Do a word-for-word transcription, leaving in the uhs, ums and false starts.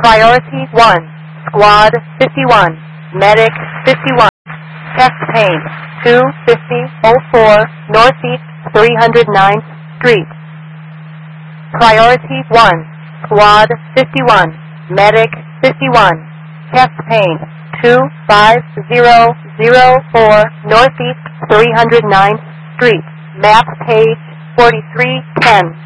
Priority one, Squad fifty-one, Medic fifty-one, Chest Pain, two fifty oh four Northeast three hundred ninth Street. Priority one, Squad fifty-one, Medic fifty-one, Chest Pain, two five zero zero four Northeast three hundred ninth Street. Map page forty-three ten.